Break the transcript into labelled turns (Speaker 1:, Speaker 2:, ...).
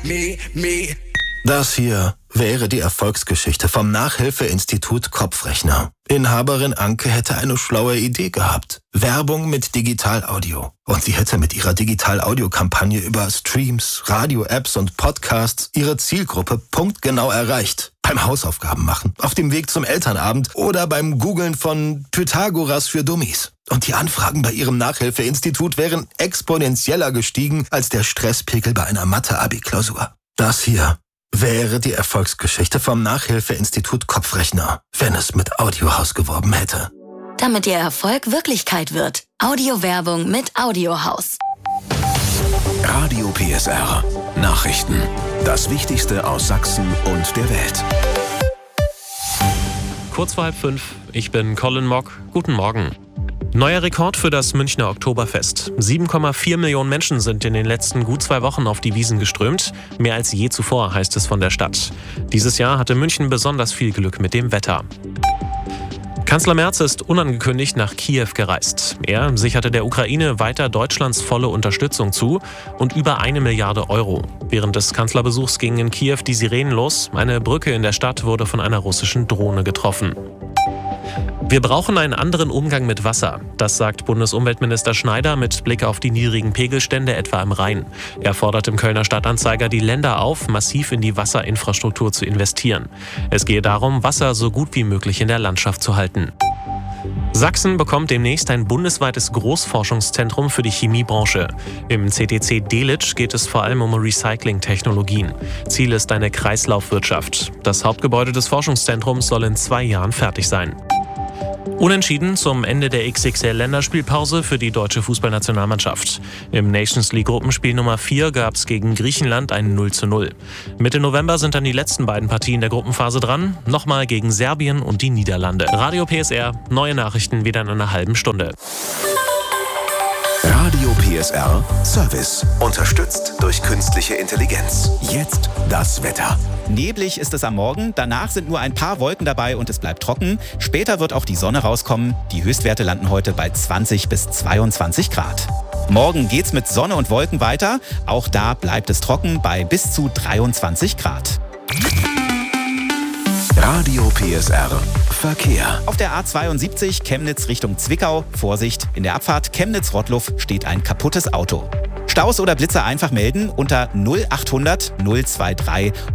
Speaker 1: Das hier wäre die Erfolgsgeschichte vom Nachhilfeinstitut Kopfrechner. Inhaberin Anke hätte eine schlaue Idee gehabt. Werbung mit Digitalaudio. Und sie hätte mit ihrer Digitalaudio-Kampagne über Streams, Radio-Apps und Podcasts ihre Zielgruppe punktgenau erreicht. Beim Hausaufgaben machen, auf dem Weg zum Elternabend oder beim Googlen von Pythagoras für Dummies. Und die Anfragen bei ihrem Nachhilfeinstitut wären exponentieller gestiegen als der Stresspegel bei einer Mathe-Abi-Klausur. Das hier wäre die Erfolgsgeschichte vom Nachhilfeinstitut Kopfrechner, wenn es mit Audiohaus geworben hätte.
Speaker 2: Damit Ihr Erfolg Wirklichkeit wird. Audiowerbung mit Audiohaus.
Speaker 3: Radio PSR. Nachrichten. Das Wichtigste aus Sachsen und der Welt.
Speaker 4: Kurz vor 4:30. Ich bin Colin Mock. Guten Morgen. Neuer Rekord für das Münchner Oktoberfest. 7,4 Millionen Menschen sind in den letzten gut 2 Wochen auf die Wiesn geströmt. Mehr als je zuvor, heißt es von der Stadt. Dieses Jahr hatte München besonders viel Glück mit dem Wetter. Kanzler Merz ist unangekündigt nach Kiew gereist. Er sicherte der Ukraine weiter Deutschlands volle Unterstützung zu und über 1 Milliarde Euro. Während des Kanzlerbesuchs gingen in Kiew die Sirenen los. Eine Brücke in der Stadt wurde von einer russischen Drohne getroffen. Wir brauchen einen anderen Umgang mit Wasser. Das sagt Bundesumweltminister Schneider mit Blick auf die niedrigen Pegelstände etwa im Rhein. Er fordert im Kölner Stadtanzeiger die Länder auf, massiv in die Wasserinfrastruktur zu investieren. Es gehe darum, Wasser so gut wie möglich in der Landschaft zu halten. Sachsen bekommt demnächst ein bundesweites Großforschungszentrum für die Chemiebranche. Im CTC Delitzsch geht es vor allem um Recycling-Technologien. Ziel ist eine Kreislaufwirtschaft. Das Hauptgebäude des Forschungszentrums soll in 2 Jahren fertig sein. Unentschieden zum Ende der XXL-Länderspielpause für die deutsche Fußballnationalmannschaft. Im Nations League-Gruppenspiel Nummer 4 gab es gegen Griechenland ein 0:0. Mitte November sind dann die letzten beiden Partien der Gruppenphase dran. Nochmal gegen Serbien und die Niederlande. Radio PSR, neue Nachrichten wieder in einer halben Stunde.
Speaker 3: Radio PSR Service. Unterstützt durch künstliche Intelligenz. Jetzt das Wetter.
Speaker 5: Neblig ist es am Morgen, danach sind nur ein paar Wolken dabei und es bleibt trocken. Später wird auch die Sonne rauskommen. Die Höchstwerte landen heute bei 20 bis 22 Grad. Morgen geht's mit Sonne und Wolken weiter. Auch da bleibt es trocken bei bis zu 23 Grad.
Speaker 3: Radio PSR Verkehr.
Speaker 5: Auf der A72 Chemnitz Richtung Zwickau. Vorsicht, in der Abfahrt Chemnitz-Rottluff steht ein kaputtes Auto. Staus oder Blitzer einfach melden unter 0800 023